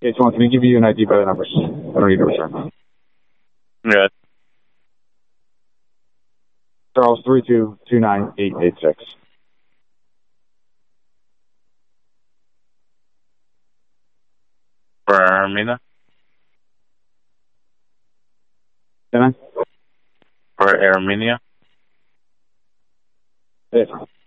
It's one. Can I give you an ID by the numbers? I don't need to return. Yeah. Charles 3229886. For Armenia? Can I? For Armenia? Yes.